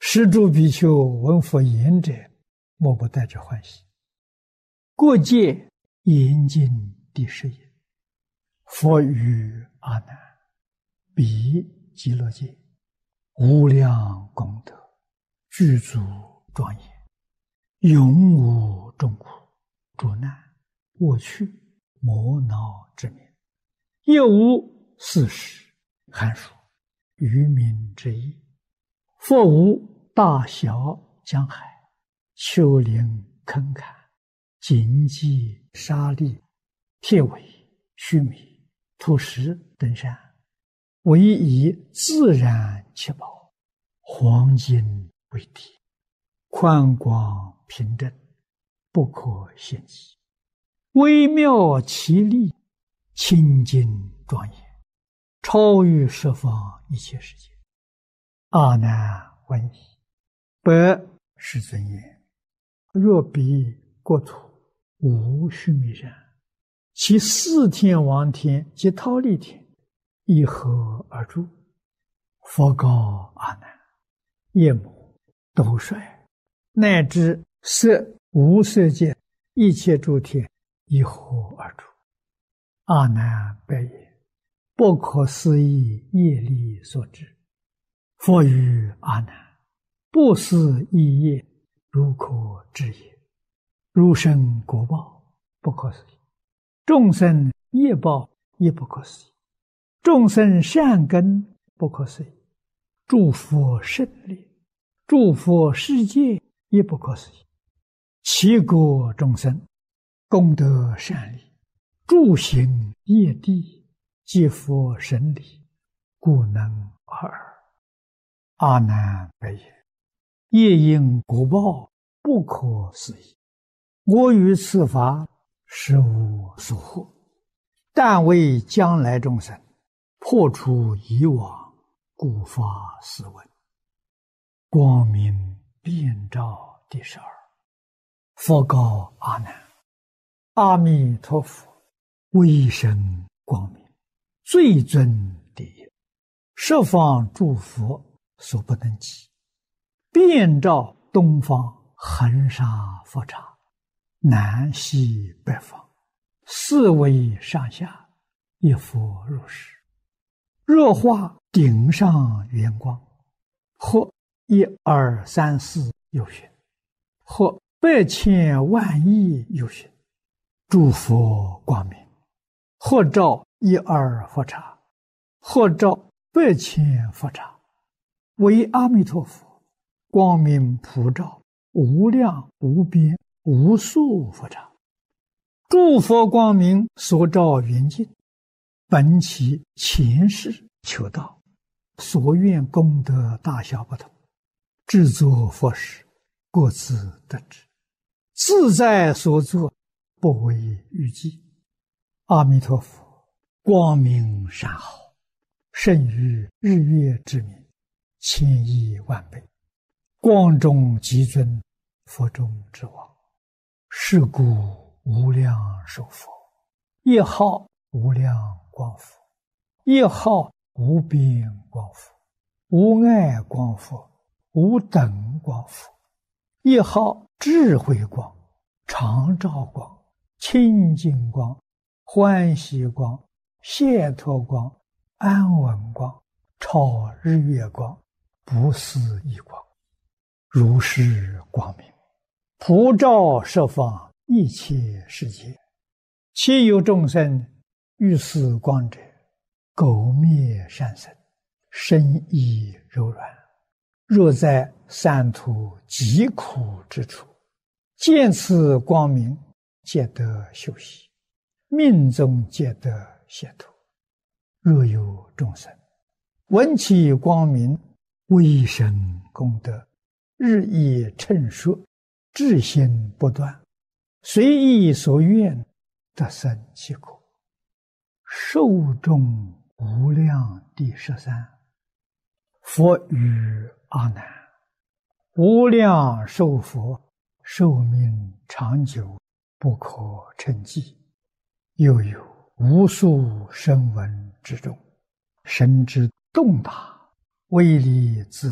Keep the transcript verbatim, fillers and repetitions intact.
施诸比丘闻佛言者，莫不带着欢喜。过界严禁第十也。佛语阿难：彼极乐界，无量功德，具足庄严，永无众苦、诸难、恶趣、魔恼之名，亦无四时、寒暑、渔民之意。佛无大小江海、丘陵坑坎、荆棘沙砾、铁苇须弥、土石等山，唯以自然七宝、黄金为体，宽广平正，不可限计，微妙奇丽，清净庄严，超于十方一切世界。阿难闻已，白世尊言：若彼国土无须弥山，其四天王天及忉利天一合而住。佛告阿难：夜母、斗率，乃至色无色界一切诸天一合而住。阿难白言：不可思议业力所致。佛语阿难：不思议业，如可知也。如生果报，不可思议；众生业报，亦不可思议；众生善根，不可思议；诸佛胜利，诸佛世界，亦不可思议。其国众生，功德善利，诸行业地，皆佛神理，故能尔。阿难白言：业因果报，不可思议。我于此法实无所获，但为将来众生破除以往，故发斯文。光明遍照第十二。佛告阿难：阿弥陀佛威神光明，最尊第一，十方诸佛所不能及，遍照东方恒沙佛刹，南西北方，四维上下，一佛如是。若化顶上圆光，或一二三四有寻，或百千万亿有寻，诸佛光明，或照一二佛刹，或照百千佛刹，为阿弥陀佛光明普照无量无边无数佛刹。诸佛光明所照圆净，本其前世求道，所愿功德大小不同，制作佛事，各自得知，自在所作，不为预计。阿弥陀佛光明善好，胜于日月之明，千亿万倍，光中极尊，佛中之王。是故无量寿佛，一号无量光佛，一号无边光佛，无碍光佛，无等光佛，一号智慧光、常照光、清净光、欢喜光、解脱光、安稳光、超日月光、不思议光。如是光明普照十方一切世界，其有众生遇此光者，苟灭善生，身意柔软。若在三途极苦之处，见此光明，皆得休息，命中皆得解脱。若有众生闻其光明，威神功德日益称说，至心不断，随意所愿，得生其果。寿终无量第十三。佛语阿难：无量寿佛寿命长久，不可称计。又有无数声闻之众，神之洞达，威力自